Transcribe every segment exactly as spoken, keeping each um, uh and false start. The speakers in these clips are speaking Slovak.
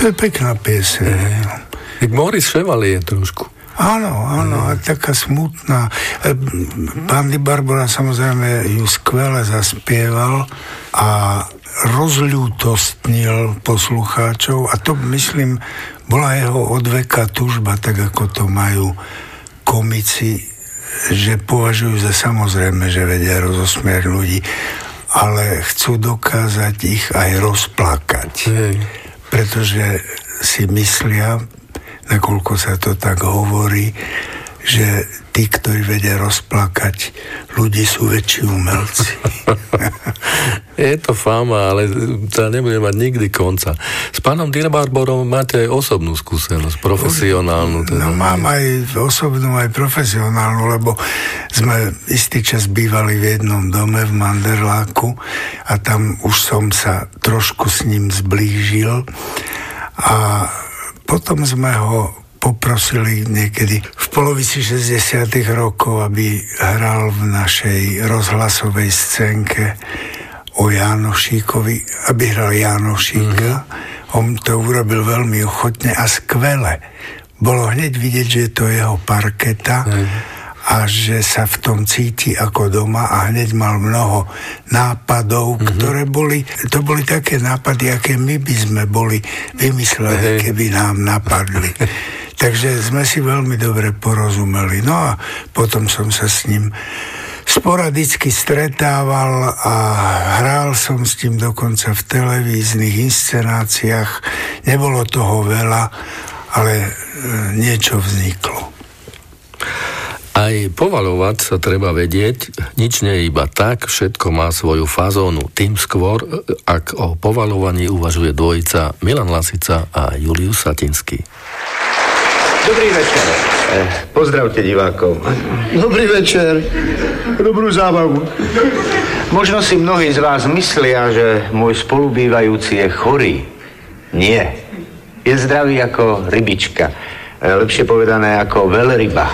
To je pekná pieseň. Mm. Maurice Chevalier trošku. Áno, áno, a taká smutná. Pán Di Barbora samozrejme ju skvele zaspieval a rozľútostnil poslucháčov a to, myslím, bola jeho odveka túžba, tak ako to majú komici, že považujú za samozrejme, že vedia rozosmiať ľudí, ale chcú dokázať ich aj rozplakať. Hej. Pretože si myslia, nakoľko sa to tak hovorí, že tí, ktorí vedia rozplakať ľudí, sú väčší umelci. Je to fama, ale to nebude mať nikdy konca. S pánom Di Barborom máte aj osobnú skúsenosť, profesionálnu. Teda. No mám aj osobnú, aj profesionálnu, lebo sme istý čas bývali v jednom dome v Manderláku a tam už som sa trošku s ním zblížil a potom sme ho poprosili niekedy v polovici šesťdesiatych rokov, aby hral v našej rozhlasovej scénke o Jánošíkovi, aby hral Jánošíka. Mm-hmm. On to urobil veľmi ochotne a skvele. Bolo hneď vidieť, že je to jeho parketa mm-hmm. a že sa v tom cíti ako doma a hneď mal mnoho nápadov, mm-hmm. ktoré boli, to boli také nápady, aké my by sme boli vymysleli, mm-hmm. keby nám napadli. Takže sme si veľmi dobre porozumeli. No a potom som sa s ním sporadicky stretával a hral som s tým dokonca v televíznych inscenáciách. Nebolo toho veľa, ale niečo vzniklo. Aj povaľovať sa treba vedieť, nič nie je iba tak, všetko má svoju fazónu. Tým skôr, ak o povaľovaní uvažuje dvojica Milan Lasica a Julius Satinský. Dobrý večer. Pozdravte divákov. Dobrý večer. Dobrú zábavu. Možno si mnohí z vás myslia, že môj spolubývajúci je chorý. Nie. Je zdravý ako rybička. Lepšie povedané ako veľryba.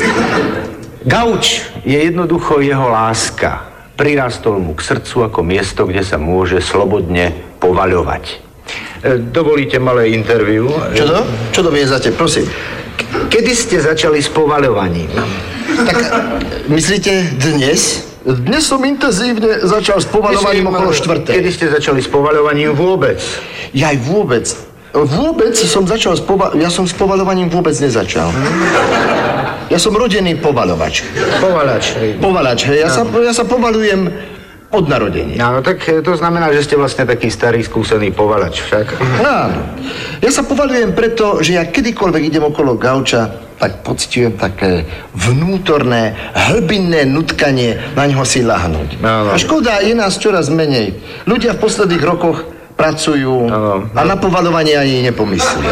Gauč je jednoducho jeho láska. Prirastol mu k srdcu ako miesto, kde sa môže slobodne povaľovať. Dovolíte malé interview? Čo to? Čo to viezate, prosím? Kedy ste začali s povaľovaním? Tak, myslíte dnes? Dnes som intenzívne začal s povaľovaním Myslím, okolo štvrtej. Kedy ste začali s povaľovaním vôbec? Ja aj vôbec. Vôbec som začal s povaľovaním, ja som s povaľovaním vôbec nezačal. Ja som rodený povaľovač. Povalač, hej. Povalač, hej. Ja, no. sa, ja sa povaľujem od narodenia. No, tak to znamená, že ste vlastne taký starý, skúsený povalač, však? Áno. Ja sa povaľujem preto, že ja kedykoľvek idem okolo gauča, tak pocitujem také vnútorné, hlbinné nutkanie na ňoho si lahnúť. No, no. A škoda, je nás čoraz menej. Ľudia v posledných rokoch pracujú no, no. a na povaľovanie ani nepomyslí.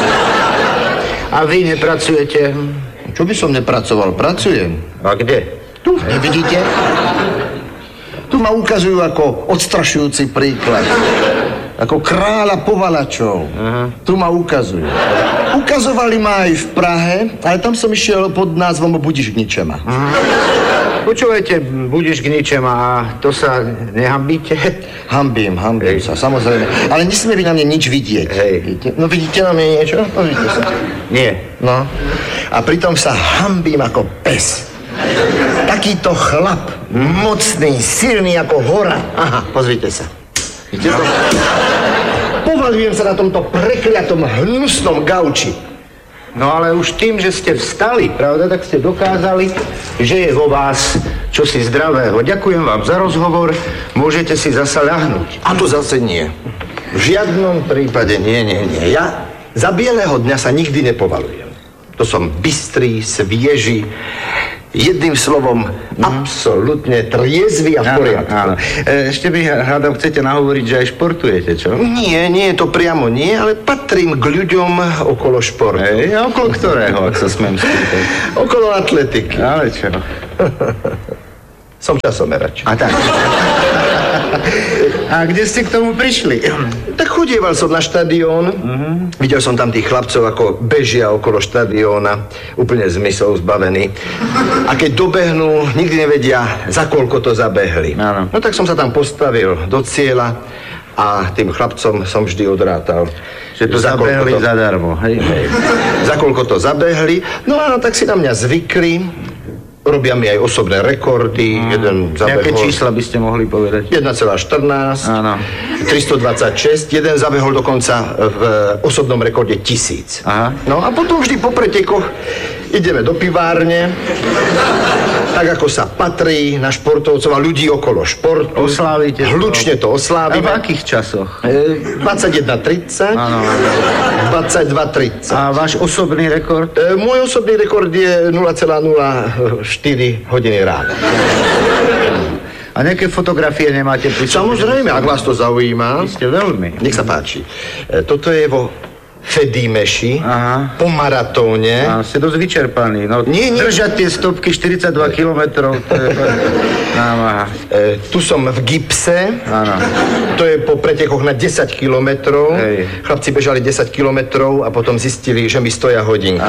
A vy nepracujete? Čo by som nepracoval? Pracujem. A kde? Tu, nevidíte? Tu ma ukazujú ako odstrašujúci príklad. Ako kráľa povalačov. Uh-huh. Tu ma ukazujú. Ukazovali ma aj v Prahe, ale tam som išiel pod názvom Budiš k ničema. Uh-huh. Počúvajte, Budiš k ničema a to sa nehambíte? Hambím, hambím sa, samozrejme. Ale nesmie by na mne nič vidieť. Hej. No vidíte na mne niečo? No vidíte sa. Nie. No. A pritom sa hambím ako pes. Takýto chlap, mocný, silný ako hora. Aha, pozrite sa. Vidíte to? Povaľujem sa na tomto prekliatom, hnusnom gauči. No ale už tým, že ste vstali, pravda, tak ste dokázali, že je vo vás čosi zdravého. Ďakujem vám za rozhovor, môžete si zasa ľahnúť. A to zase nie. V žiadnom prípade nie, nie, nie. Ja za bieleho dňa sa nikdy nepovaľujem. To som bystrý, svieži, jedným slovom mm. absolútne triezvy a v poriadku. Áno, áno. Ešte by, hádam, chcete nahovoriť, že aj športujete, čo? Nie, nie je to priamo nie, ale patrím k ľuďom okolo športu. Hej, a okolo ktorého, ak sa smiem spýtať? Okolo atletiky. Ale čo? Som časomerač. A tak. A kde ste k tomu prišli? Tak chodieval som na štadión. Uh-huh. Videl som tam tých chlapcov, ako bežia okolo štadióna. Úplne zmysel zbavený. A keď dobehnú, nikdy nevedia, za koľko to zabehli. Áno. No tak som sa tam postavil do cieľa a tým chlapcom som vždy odrátal. Že to zabehli to... zadarmo, hej? hej. Za koľko to zabehli. No a tak si na mňa zvykli. Robia mi aj osobné rekordy. Mm. Jeden zabehol... Jaké čísla by ste mohli povedať? jeden celá štrnásť. Áno. tristodvadsaťšesť. Jeden zabehol dokonca v osobnom rekorde tisíc. Aha. No a potom vždy po pretekoch ideme do pivárne. Tak ako sa patrí na športovcov a ľudí okolo športu. Oslávite to. Hlučne to oslávime. A v akých časoch? E, dvadsaťjeden tridsať. Áno. dvadsaťdva tridsať. A váš osobný rekord? E, môj osobný rekord je nula celá nula štyri hodiny ráno. A nejaké fotografie nemáte pri sebe? Samozrejme, ak vás to zaujíma. Vy ste veľmi. Nech sa páči. E, toto je vo Fedimeši, aha, po maratóne. A ste dosť vyčerpaní. No, nie, nie. Držať tie stopky štyridsaťdva kilometrov, to je námaha. E, tu som v gipse. Áno. To je po pretekoch na desať kilometrov. Hej. Chlapci bežali desať kilometrov a potom zistili, že mi stoja hodinky.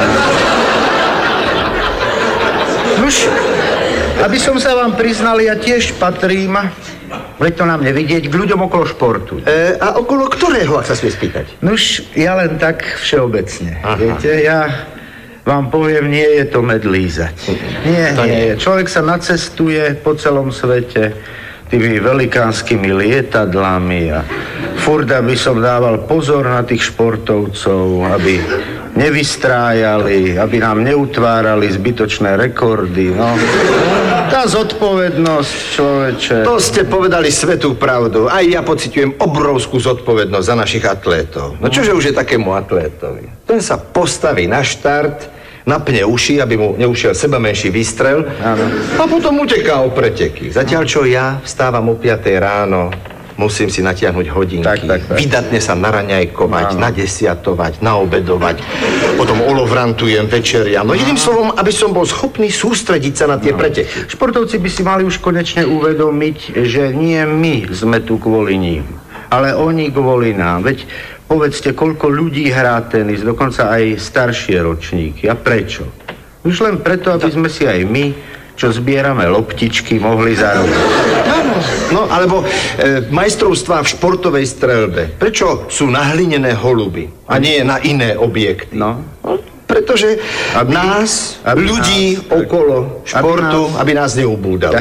Nuž, aby som sa vám priznal, ja tiež patrím, veď to na mne vidieť, k ľuďom okolo športu. E, a okolo ktorého, ak sa smie spýtať? Nuž, ja len tak všeobecne. Aha. Viete, ja vám poviem, nie je to med lízať. Nie, to nie je. Človek sa nacestuje po celom svete tými velikánskymi lietadlami a furt, aby som dával pozor na tých športovcov, aby nevystrájali, aby nám neutvárali zbytočné rekordy, no. Tá zodpovednosť, človeče. To ste povedali svätú pravdu. Aj ja pociťujem obrovskú zodpovednosť za našich atlétov. No čože už je takému atlétovi? Ten sa postaví na štart, napne uši, aby mu neušiel seba menší výstrel. Áno. A potom uteká o preteky. Zatiaľ, čo ja vstávam o piatej ráno, musím si natiahnuť hodinky, tak, tak, tak. Vydatne sa naraňajkovať, áno, nadesiatovať, naobedovať, potom olovrantujem, večeriam. No jedným slovom, aby som bol schopný sústrediť sa na tie no. preteky. Športovci by si mali už konečne uvedomiť, že nie my sme tu kvôli ním, ale oni kvôli nám. Veď povedzte, koľko ľudí hrá tenis, dokonca aj staršie ročníky. A prečo? Už len preto, aby sme si aj my, čo zbierame loptičky, mohli zarobiť. No, alebo e, majstrovstvá v športovej streľbe. Prečo sú na hlinené holuby a nie na iné objekty? No. No, pretože aby, nás, aby ľudí nás, okolo športu, aby nás, aby nás neubúdali.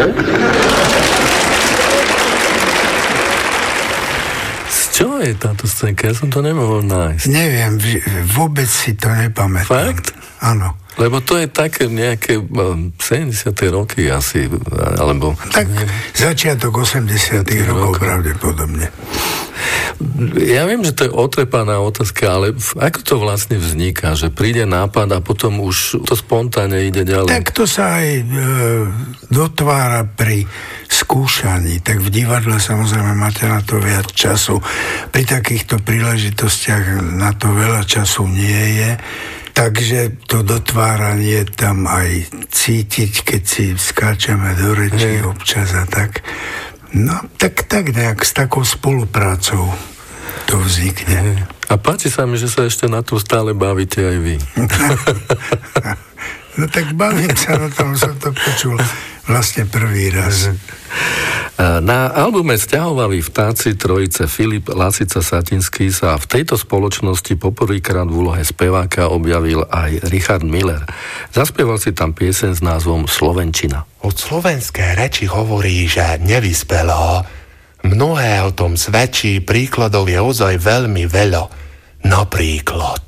Z čoho je táto scénka? Ja som to nemohol nájsť. Neviem, vôbec si to nepamätám. Fakt? Áno. Lebo to je také nejaké sedemdesiate roky asi, alebo... Tak začiatok osemdesiatych rokov pravdepodobne. Ja viem, že to je otrepaná otázka, ale ako to vlastne vzniká? Že príde nápad a potom už to spontánne ide ďalej? Tak to sa aj e, dotvára pri skúšaní. Tak v divadle samozrejme máte na to viac času. Pri takýchto príležitostiach na to veľa času nie je. Takže to dotváranie tam aj cítiť, keď si skáčeme do rečí občas a tak. No, tak, tak nejak s takou spoluprácou to vznikne. A páči sa mi, že sa ešte na tom stále bavíte aj vy. No tak bavím sa na tom, som to počul vlastne prvý raz. Na albume Sťahovaví vtáci trojice Filip Lasica Satinský sa v tejto spoločnosti poprvýkrát v úlohe speváka objavil aj Richard Miller. Zaspieval si tam pieseň s názvom Slovenčina. Od slovenskej reči hovorí, že nevyspelo. Mnohé o tom svedčí, príkladov je ozaj veľmi veľa. Napríklad